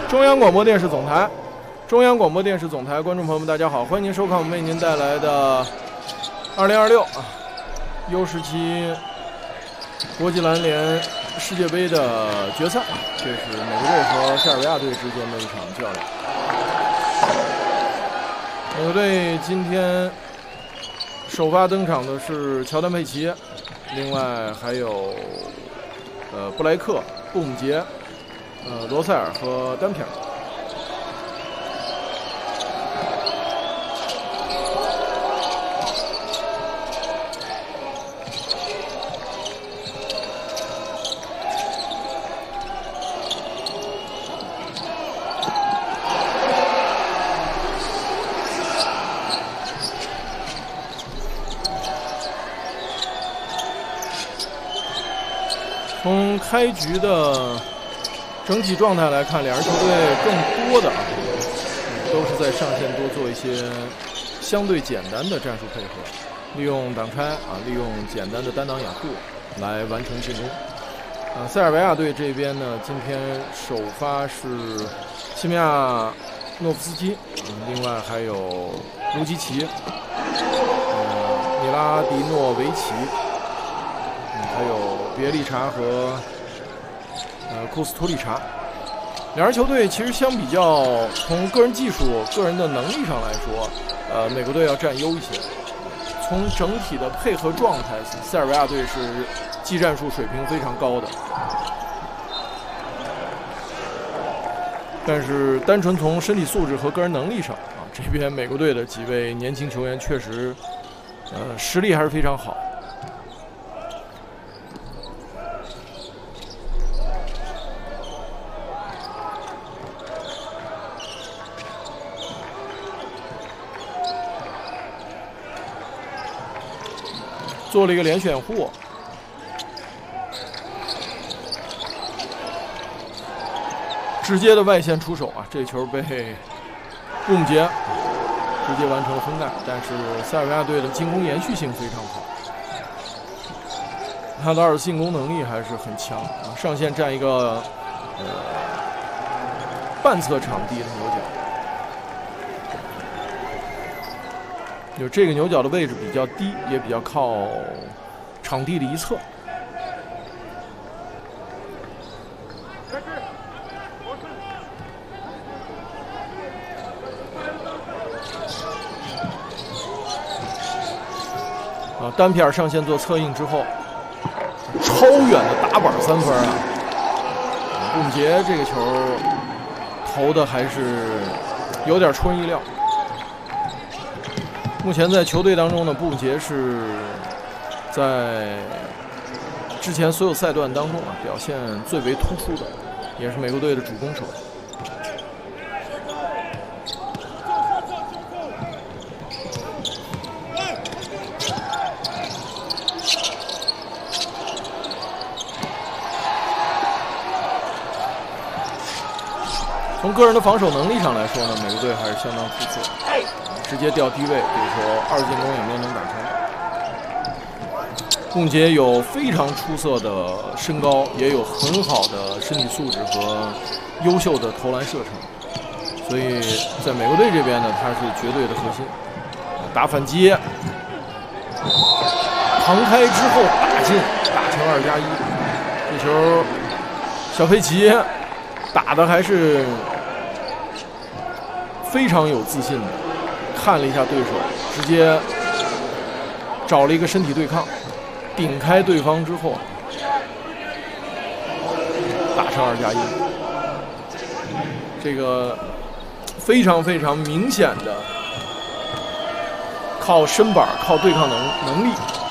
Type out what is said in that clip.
中央广播电视总台，中央广播电视总台，观众朋友们，大家好，欢迎您收看我们为您带来的2026U17国际篮联世界杯的决赛，这是美国队和塞尔维亚队之间的一场较量。美国队今天首发登场的是乔丹·佩奇，另外还有布莱克、布姆杰、罗塞尔和丹皮尔。从开局的整体状态来看，两支球队更多的都是在上线多做一些相对简单的战术配合，利用挡拆利用简单的单挡掩护来完成进攻。塞尔维亚队这边呢，今天首发是西米亚诺夫斯基，另外还有卢基奇、米拉迪诺维奇，还有别利查和库斯图里查。两支球队其实相比较，从个人技术、个人的能力上来说，美国队要占优一些。从整体的配合状态，塞尔维亚队是技战术水平非常高的。但是单纯从身体素质和个人能力上这边美国队的几位年轻球员确实实力还是非常好。做了一个连续掩护，直接的外线出手这球被布姆杰直接完成了封盖。但是塞尔维亚队的进攻延续性非常好，他的二次进攻能力还是很强上线占一个半侧场地的牛角。就这个牛角的位置比较低，也比较靠场地的一侧。丹皮尔上线做策应之后，超远的打板三分布姆杰这个球投的还是有点出人意料。目前在球队当中呢，布姆杰是在之前所有赛段当中表现最为突出的，也是美国队的主攻手。从个人的防守能力上来说呢，美国队还是相当出色，直接吊低位，这球二次进攻也没能打成。布姆杰有非常出色的身高，也有很好的身体素质和优秀的投篮射程，所以在美国队这边呢，他是绝对的核心。打反击，旁开之后打进，打成2+1。这球小佩奇打的还是非常有自信的，看了一下对手，直接找了一个身体对抗，顶开对方之后打成2+1。这个非常非常明显的靠身板、靠对抗能力